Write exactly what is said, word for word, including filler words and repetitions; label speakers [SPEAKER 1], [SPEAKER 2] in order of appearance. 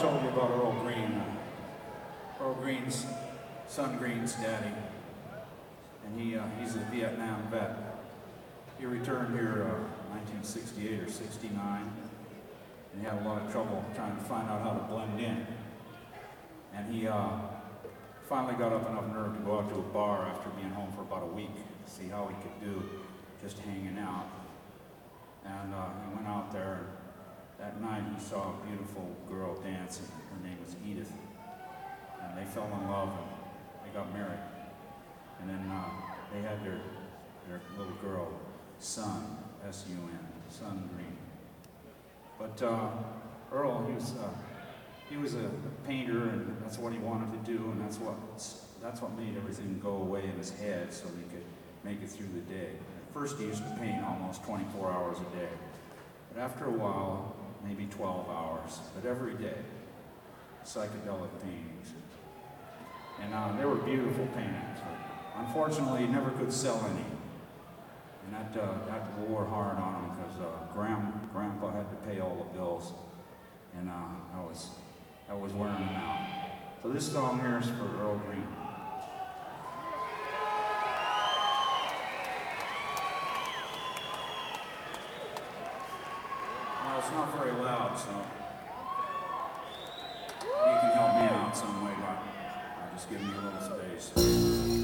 [SPEAKER 1] told you about Earl Green. Uh, Earl Green's son Green's daddy, and he uh, he's a Vietnam vet. He returned here uh, nineteen sixty-eight or sixty-nine, and he had a lot of trouble trying to find out how to blend in. And he uh, finally got up enough nerve to go out to a bar after being home for about a week to see how he could do just hanging out. And uh, he went out there, and that night he saw a beautiful girl dancing. Her name was Edith. And they fell in love, and they got married. And then uh, they had their, their little girl, Sun, S U N, Sun Green. But uh, Earl, he was, uh, he was a painter, and that's what he wanted to do, and that's what, that's what made everything go away in his head so he could make it through the day. At first he used to paint almost twenty-four hours a day. But after a while, maybe twelve hours, but every day, psychedelic paintings. And uh, they were beautiful paintings. But unfortunately, he never could sell any. And that, uh, that wore hard on him because uh, Grand, Grandpa had to pay all the bills. And uh, I, was, I was wearing him out. So this song here is for Earl Green. Well, it's not very loud, so you can help me out some way by just giving me a little space.